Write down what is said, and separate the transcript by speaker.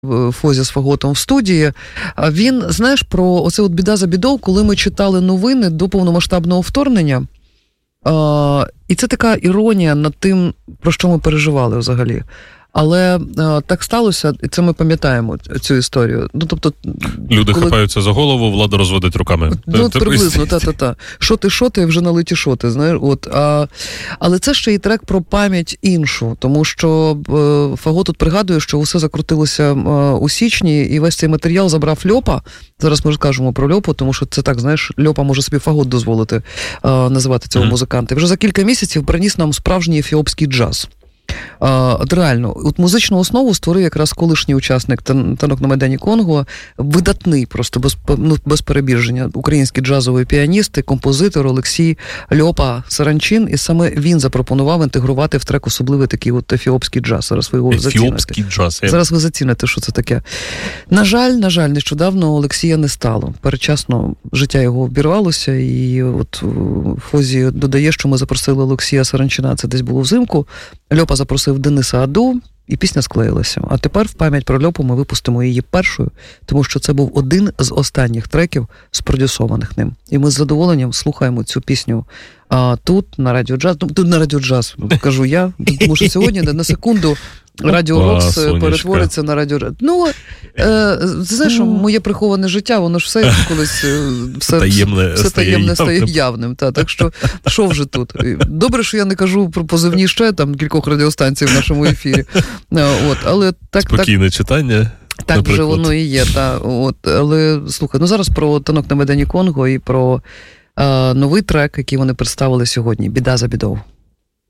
Speaker 1: Фозі з Фаготом в студії. Він, знаєш, про оце от біда за бідою, коли ми читали новини до повномасштабного вторгнення. І це така іронія над тим, про що ми переживали взагалі. Але так сталося, і це ми пам'ятаємо, цю історію. Ну, тобто,
Speaker 2: люди хапаються за голову, влада розводить руками.
Speaker 1: Ну, приблизно, та-та-та. Шоти, вже налиті шоти, знаєш. Але це ще і трек про пам'ять іншу, тому що Фагот тут пригадує, що усе закрутилося у січні, і весь цей матеріал забрав Льопа. Зараз ми скажемо про Льопу, тому що це так, знаєш, Льопа може собі Фагот дозволити називати цього музиканта. І вже за кілька місяців приніс нам справжній ефіопський джаз. Реально, от музичну основу створив якраз колишній учасник танок на Майдані Конго, видатний просто, без перебільшення, український джазовий піаніст і композитор Олексій Льопа Саранчин, і саме він запропонував інтегрувати в трек особливий такий от ефіопський джаз. Зараз ви його
Speaker 2: ефіопський джаз.
Speaker 1: Зараз ви заціните, що це таке. На жаль, нещодавно Олексія не стало. Передчасно життя його обірвалося, і от Фозі додає, що ми запросили Олексія Саранчина, це десь було взимку. Льопа запросив Дениса Аду, і пісня склеїлася. А тепер в пам'ять про Льопу ми випустимо її першою, тому що це був один з останніх треків, спродюсованих ним. І ми з задоволенням слухаємо цю пісню тут, на Радіо Джаз. Тут на Радіо Джаз, кажу я, тому що сьогодні на секунду Радіо Рокс перетвориться на Радіо Джаз. Ну, знаєш, моє приховане життя, воно ж все колись все таємне стає явним. Так що, що вже тут? Добре, що я не кажу про позивні ще там кількох радіостанцій в нашому ефірі. Але
Speaker 2: спокійне читання.
Speaker 1: Так наприклад. Вже воно і є. Але, слухай, зараз про танок на Майдані Конго і про новий трек, який вони представили сьогодні. «Біда за бідою».